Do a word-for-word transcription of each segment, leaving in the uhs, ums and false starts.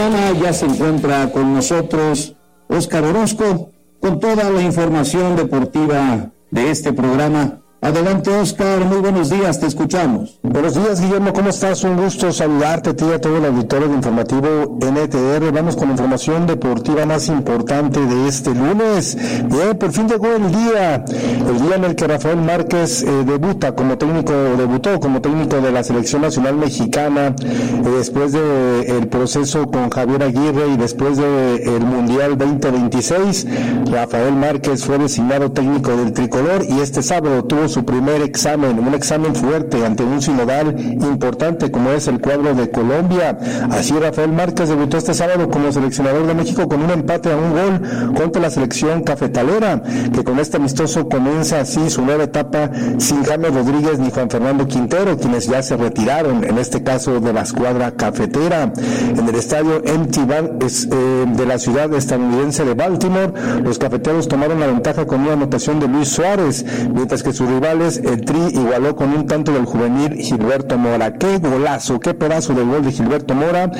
mañana. Ya se encuentra con nosotros Óscar Orozco con toda la información deportiva de este programa. Adelante, Óscar, muy buenos días, te escuchamos. Buenos días, Guillermo, ¿cómo estás? Un gusto saludarte a ti y a todo el auditorio de Informativo N T R. Vamos con la información deportiva más importante de este lunes. Bien, por fin llegó el día, el día en el que Rafael Márquez eh, debuta como técnico, debutó como técnico de la Selección Nacional Mexicana, eh, después de el proceso con Javier Aguirre y después de el Mundial veinte veintiséis. Rafael Márquez fue designado técnico del tricolor y este sábado tuvo su primer examen, un examen fuerte ante un sinodal importante como es el cuadro de Colombia. Así Rafael Márquez debutó este sábado como seleccionador de México con un empate a un gol contra la selección cafetalera, que con este amistoso comienza así su nueva etapa sin James Rodríguez ni Juan Fernando Quintero, quienes ya se retiraron, en este caso de la escuadra cafetera. En el estadio M T Bank eh, de la ciudad estadounidense de Baltimore, los cafeteros tomaron la ventaja con una anotación de Luis Suárez, mientras que su rivales, el Tri igualó con un tanto del juvenil Gilberto Mora. Qué golazo, qué pedazo de gol de Gilberto Mora,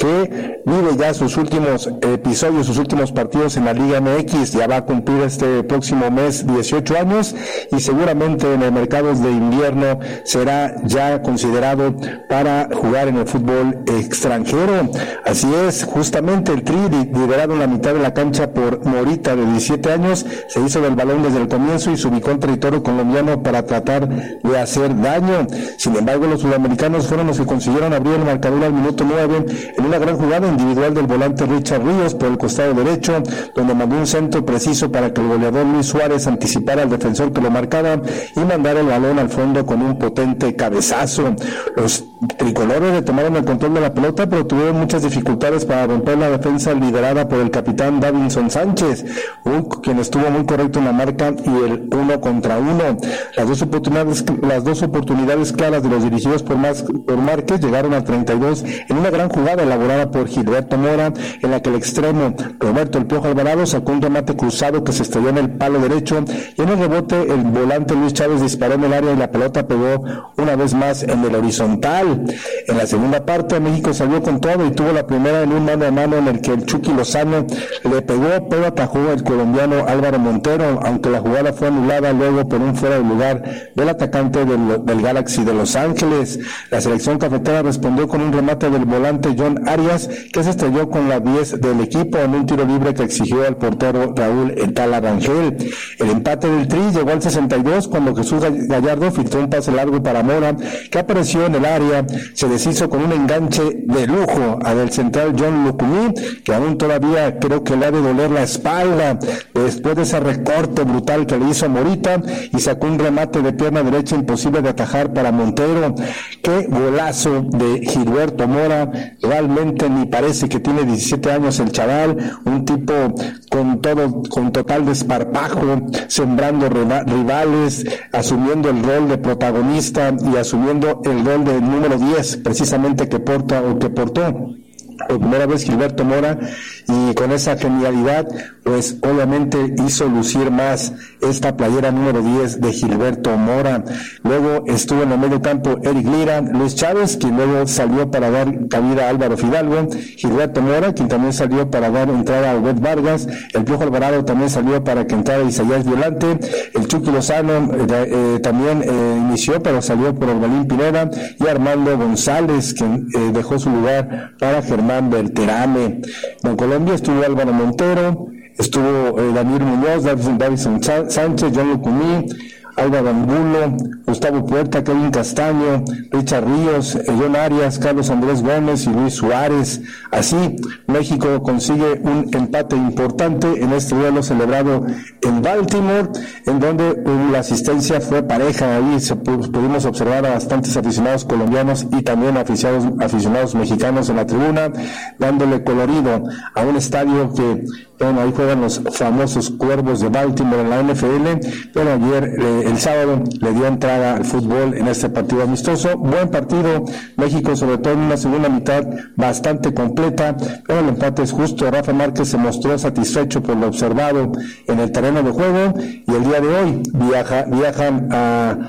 que vive ya sus últimos episodios, sus últimos partidos en la Liga M X. Ya va a cumplir este próximo mes dieciocho años y seguramente en el mercado de invierno será ya considerado para jugar en el fútbol extranjero. Así es, justamente el Tri, liderado en la mitad de la cancha por Morita, de diecisiete años, se hizo del balón desde el comienzo y se ubicó en territorio colombiano para tratar de hacer daño. Sin embargo, los sudamericanos fueron los que consiguieron abrir el marcador al minuto nueve en una gran jugada individual del volante Richard Ríos por el costado derecho, donde mandó un centro preciso para que el goleador Luis Suárez anticipara al defensor que lo marcaba y mandara el balón al fondo con un potente cabezazo. Los tricolores retomaron el control de la pelota, pero tuvieron muchas dificultades para romper la defensa liderada por el capitán Davinson Sánchez, un, quien estuvo muy correcto en la marca y el uno contra uno. Las dos oportunidades, las dos oportunidades claras de los dirigidos por, Mas, por Márquez llegaron al treinta y dos en una gran jugada elaborada por Gilberto Mora, en la que el extremo Roberto El Piojo Alvarado sacó un remate cruzado que se estrelló en el palo derecho y en el rebote el volante Luis Chávez disparó en el área y la pelota pegó una vez más en el horizontal. En la segunda parte México salió con todo y tuvo la primera en un mano a mano en el que el Chucky Lozano le pegó, pero atajó el colombiano Álvaro Montero, aunque la jugada fue anulada luego por un fuera de lugar del atacante del, del Galaxy de Los Ángeles. La selección cafetera respondió con un remate del volante John Arias, que se estrelló con la diez del equipo en un tiro libre que exigió al portero Raúl Etala Rangel. El empate del Tri llegó al sesenta y dos cuando Jesús Gallardo filtró un pase largo para Mora, que apareció en el área, se deshizo con un enganche de lujo a del central John Lucumí, que aún todavía creo que le ha de doler la espalda después de ese recorte brutal que le hizo a Morita, y sacó un remate de pierna derecha imposible de atajar para Montero. Qué golazo de Gilberto Mora, realmente ni parece que tiene diecisiete años el chaval, un tipo con todo, con total desparpajo, sembrando rivales, asumiendo el rol de protagonista y asumiendo el rol de número diez, precisamente que porta o que portó por primera vez Gilberto Mora, y con esa genialidad pues obviamente hizo lucir más esta playera número diez de Gilberto Mora. Luego estuvo en el medio campo Eric Lira, Luis Chávez, quien luego salió para dar cabida a Álvaro Fidalgo, Gilberto Mora, quien también salió para dar entrada a Obed Vargas, el Piojo Alvarado también salió para que entrara Isaías Violante, el Chucky Lozano eh, eh, también eh, inició pero salió por Orbelín Pineda, y Armando González, quien eh, dejó su lugar para Germán Berterame. En Colombia estuvo Álvaro Montero, estuvo eh, Daniel Muñoz, Davison Sánchez, John Lucumí, Álvaro Angulo, Gustavo Puerta, Kevin Castaño, Richard Ríos, John Arias, Carlos Andrés Gómez y Luis Suárez. Así, México consigue un empate importante en este duelo celebrado en Baltimore, en donde la asistencia fue pareja. Ahí se, pudimos observar a bastantes aficionados colombianos y también aficionados, aficionados mexicanos en la tribuna, dándole colorido a un estadio que, bueno, ahí juegan los famosos Cuervos de Baltimore en la N F L, pero ayer, eh, el sábado, le dio entrada al fútbol en este partido amistoso. Buen partido, México sobre todo en una segunda mitad bastante completa, pero el empate es justo. Rafa Márquez se mostró satisfecho por lo observado en el terreno de juego, y el día de hoy viaja, viajan a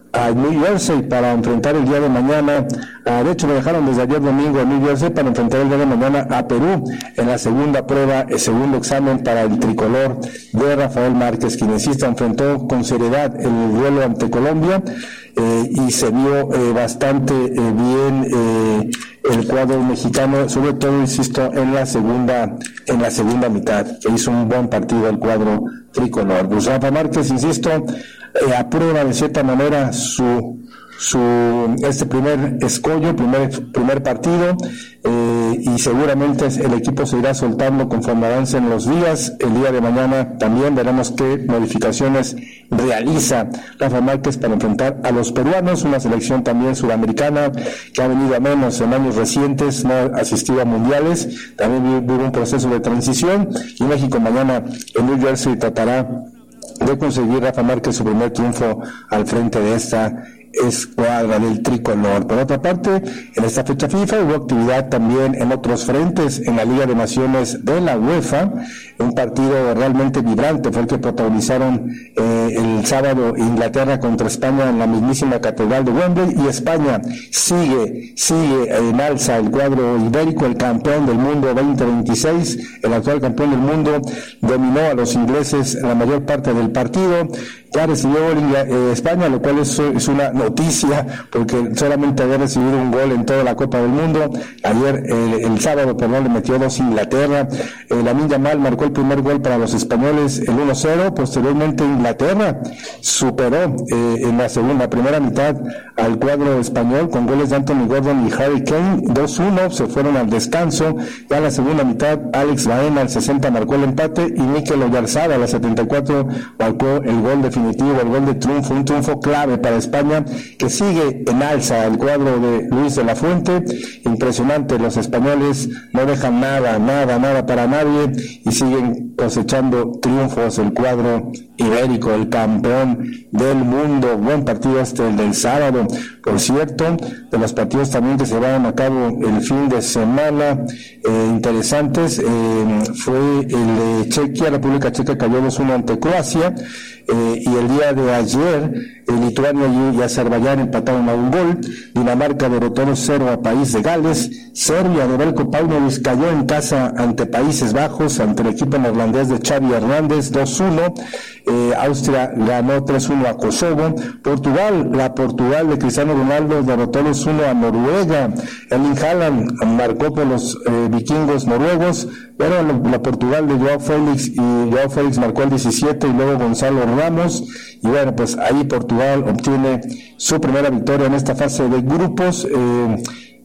a New Jersey para enfrentar el día de mañana, uh, de hecho lo dejaron desde ayer domingo a New Jersey para enfrentar el día de mañana a Perú en la segunda prueba, el segundo examen para el tricolor de Rafael Márquez, quien insiste, enfrentó con seriedad el duelo ante Colombia eh, y se vio eh, bastante eh, bien eh, el cuadro mexicano, sobre todo, insisto, en la segunda en la segunda mitad, que hizo un buen partido el cuadro tricolor. Pues Rafa Márquez, insisto, eh, aprueba de cierta manera su su este primer escollo, primer primer partido, eh, y seguramente el equipo se irá soltando conforme avancen los días. El día de mañana también veremos qué modificaciones realiza Rafa Márquez para enfrentar a los peruanos, una selección también sudamericana que ha venido a menos en años recientes, no ha asistido a mundiales, también vive un proceso de transición, y México mañana en New Jersey tratará de conseguir Rafa Márquez su primer triunfo al frente de esta escuadra del tricolor. Por otra parte, en esta fecha FIFA hubo actividad también en otros frentes. En la Liga de Naciones de la UEFA, un partido realmente vibrante fue el que protagonizaron eh, el sábado Inglaterra contra España en la mismísima Catedral de Wembley, y España sigue sigue en alza. El cuadro ibérico, el campeón del mundo veinte veintiséis, el actual campeón del mundo, dominó a los ingleses en la mayor parte del partido. Ya recibió eh, España, lo cual es, es una noticia, porque solamente había recibido un gol en toda la Copa del Mundo. Ayer, eh, el sábado, perdón, le metió dos Inglaterra. Eh, Lamine Yamal marcó el primer gol para los españoles, el uno cero. Posteriormente, Inglaterra superó eh, en la segunda, la primera mitad al cuadro español con goles de Anthony Gordon y Harry Kane, dos uno, se fueron al descanso. Ya en la segunda mitad, Alex Baena al sesenta marcó el empate, y Mikel Oyarzabal a la setenta y cuatro marcó el gol de definitivo, el gol de triunfo, un triunfo clave para España, que sigue en alza el cuadro de Luis de la Fuente. Impresionante, los españoles no dejan nada, nada, nada para nadie, y siguen cosechando triunfos el cuadro ibérico, el campeón del mundo. Buen partido este, el del sábado. Por cierto, de los partidos también que se van a cabo el fin de semana, eh, interesantes, eh, fue el de Chequia, República Checa cayó dos uno ante Croacia, eh, y el día de ayer Lituania y Azerbaiyán empataron a un gol. Dinamarca derrotó dos cero a País de Gales. Serbia de Veljko Paunovic cayó en casa ante Países Bajos, ante el equipo neerlandés de Xavi Hernández, dos uno. Eh, Austria ganó tres uno a Kosovo. Portugal, la Portugal de Cristiano Ronaldo derrotó dos uno a Noruega. Erling Haaland marcó por los eh, vikingos noruegos, pero la, la Portugal de Joao Félix, y Joao Félix marcó el diecisiete, y luego Gonzalo Ramos, y bueno, pues ahí Portugal obtiene su primera victoria en esta fase de grupos, eh,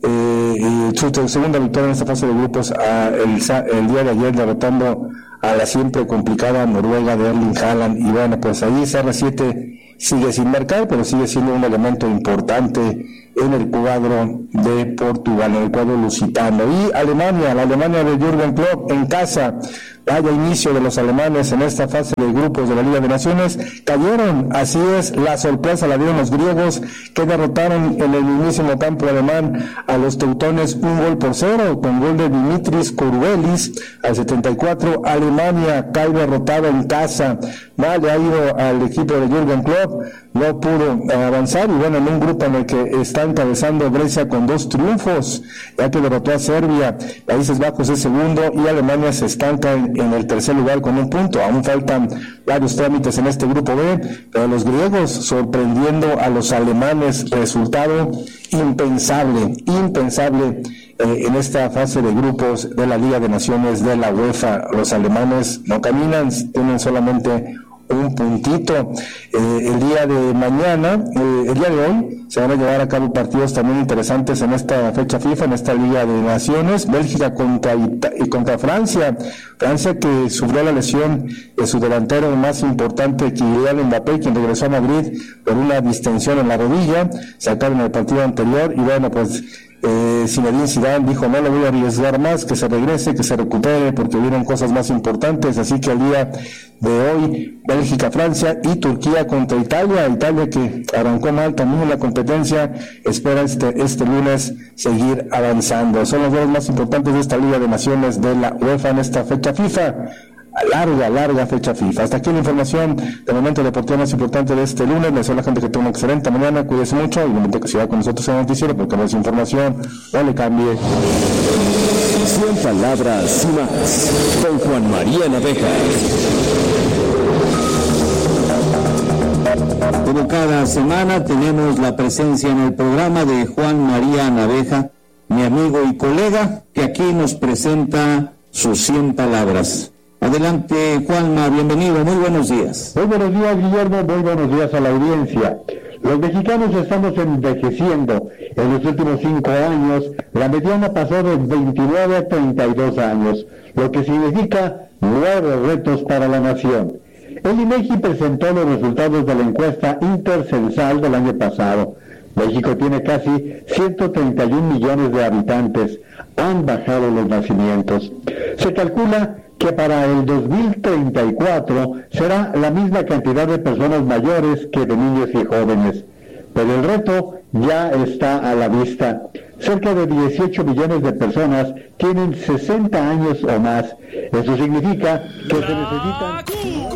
eh, su segunda victoria en esta fase de grupos a el, el día de ayer, derrotando a la siempre complicada Noruega de Erling Haaland. Y bueno, pues ahí C R siete sigue sin marcar, pero sigue siendo un elemento importante en el cuadro de Portugal, en el cuadro lusitano. Y Alemania, la Alemania de Jürgen Klopp en casa. Vaya inicio de los alemanes en esta fase de grupos de la Liga de Naciones. Cayeron, así es, la sorpresa la dieron los griegos, que derrotaron en el mismísimo campo alemán a los teutones un gol por cero, con gol de Dimitris Kouroubelis al setenta y cuatro. Alemania cae derrotada en casa. Mal le ha ido al equipo de Jürgen Klopp, no pudo avanzar, y bueno, en un grupo en el que está encabezando Grecia con dos triunfos, ya que derrotó a Serbia. Países Bajos es segundo, y Alemania se estanca en, en el tercer lugar con un punto. Aún faltan varios trámites en este grupo B, pero los griegos sorprendiendo a los alemanes, resultado impensable, impensable eh, en esta fase de grupos de la Liga de Naciones de la UEFA. Los alemanes no caminan, tienen solamente un puntito. Eh, el día de mañana, eh, el día de hoy, se van a llevar a cabo partidos también interesantes en esta fecha FIFA, en esta Liga de Naciones. Bélgica contra, Ita- y contra Francia. Francia, que sufrió la lesión de su delantero más importante, Kylian Mbappé, quien regresó a Madrid por una distensión en la rodilla, sacaron el partido anterior, y bueno, pues Eh, Zinedine Zidane dijo: no lo voy a arriesgar más, que se regrese, que se recupere, porque vienen cosas más importantes. Así que el día de hoy, Bélgica, Francia, y Turquía contra Italia. Italia, que arrancó mal también en la competencia, espera este, este lunes seguir avanzando. Son los dos más importantes de esta Liga de Naciones de la UEFA en esta fecha FIFA. larga, larga fecha FIFA. Hasta aquí la información de momento deportivo más importante de este lunes. Les deseo a la gente que tenga una excelente mañana, cuídese mucho y el momento que siga con nosotros en el noticiero porque más información no le cambie. cien palabras y más con Juan María Naveja. Como cada semana tenemos la presencia en el programa de Juan María Naveja, mi amigo y colega, que aquí nos presenta sus cien palabras. Adelante, Juanma, bienvenido, muy buenos días. Muy buenos días, Guillermo, muy buenos días a la audiencia. Los mexicanos estamos envejeciendo. En los últimos cinco años, la mediana pasó de veintinueve a treinta y dos años, lo que significa nuevos retos para la nación. El INEGI presentó los resultados de la encuesta intercensal del año pasado. México tiene casi ciento treinta y un millones de habitantes. Han bajado los nacimientos. Se calcula que para el dos mil treinta y cuatro será la misma cantidad de personas mayores que de niños y jóvenes. Pero el reto ya está a la vista. Cerca de dieciocho millones de personas tienen sesenta años o más. Eso significa que se necesitan...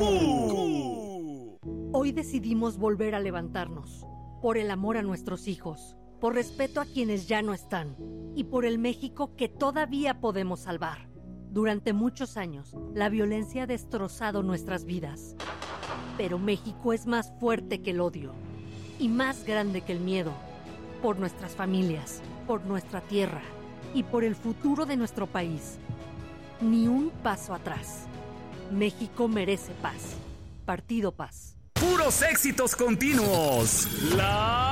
Hoy decidimos volver a levantarnos, por el amor a nuestros hijos, por respeto a quienes ya no están, y por el México que todavía podemos salvar. Durante muchos años, la violencia ha destrozado nuestras vidas. Pero México es más fuerte que el odio, y más grande que el miedo, por nuestras familias, por nuestra tierra, y por el futuro de nuestro país. Ni un paso atrás. México merece paz. Partido Paz. Puros éxitos continuos. La